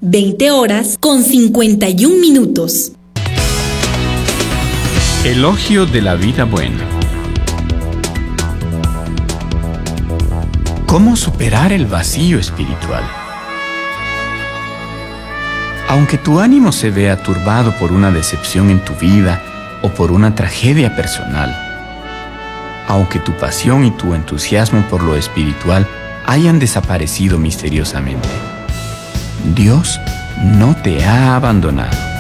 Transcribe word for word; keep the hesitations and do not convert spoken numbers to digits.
veinte horas con cincuenta y un minutos. Elogio de la vida buena. ¿Cómo superar el vacío espiritual? Aunque tu ánimo se vea turbado por una decepción en tu vida o por una tragedia personal, aunque tu pasión y tu entusiasmo por lo espiritual hayan desaparecido misteriosamente, Dios no te ha abandonado.